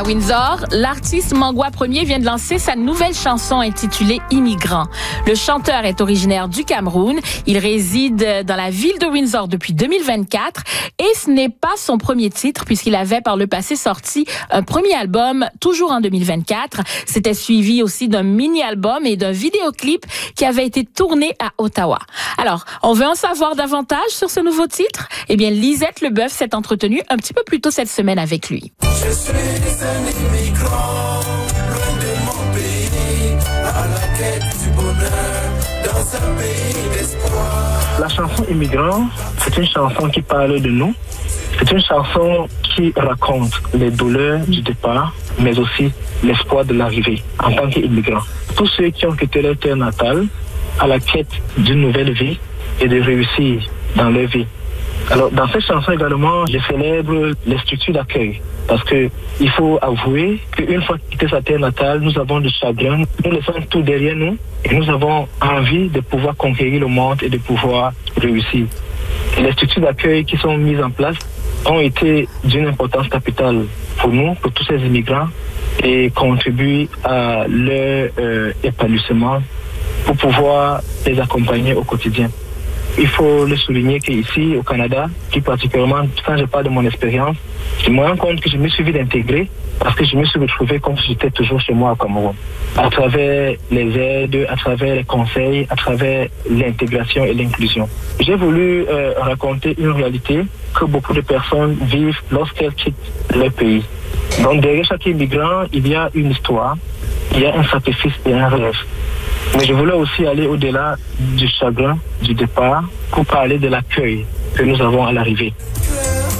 À Windsor, l'artiste Mangwa Premier vient de lancer sa nouvelle chanson intitulée Immigrant. Le chanteur est originaire du Cameroun. Il réside dans la ville de Windsor depuis 2024 et ce n'est pas son premier titre puisqu'il avait par le passé sorti un premier album toujours en 2024. C'était suivi aussi d'un mini-album et d'un vidéoclip qui avait été tourné à Ottawa. Alors, on veut en savoir davantage sur ce nouveau titre? Eh bien, Lisette Leboeuf s'est entretenue un petit peu plus tôt cette semaine avec lui. Je suis un immigrant, loin de mon pays, à la quête du bonheur, dans un pays d'espoir. La chanson Immigrant, c'est une chanson qui parle de nous. C'est une chanson qui raconte les douleurs du départ, mais aussi l'espoir de l'arrivée en tant qu'immigrant. Tous ceux qui ont quitté leur terre natale à la quête d'une nouvelle vie et de réussir dans leur vie. Alors, dans cette chanson également, je célèbre les structures d'accueil. Parce que il faut avouer qu'une fois quitté sa terre natale, nous avons du chagrin, nous laissons tout derrière nous et nous avons envie de pouvoir conquérir le monde et de pouvoir réussir. Et les structures d'accueil qui sont mises en place ont été d'une importance capitale pour nous, pour tous ces immigrants, et contribuent à leur épanouissement pour pouvoir les accompagner au quotidien. Il faut le souligner qu'ici, au Canada, plus particulièrement, quand je parle de mon expérience, je me rends compte que je me suis vite intégré parce que je me suis retrouvé comme si j'étais toujours chez moi au Cameroun. À travers les aides, à travers les conseils, à travers l'intégration et l'inclusion. J'ai voulu raconter une réalité que beaucoup de personnes vivent lorsqu'elles quittent leur pays. Donc derrière chaque immigrant, il y a une histoire, il y a un sacrifice et un rêve. Mais je voulais aussi aller au-delà du chagrin, du départ, pour parler de l'accueil que nous avons à l'arrivée.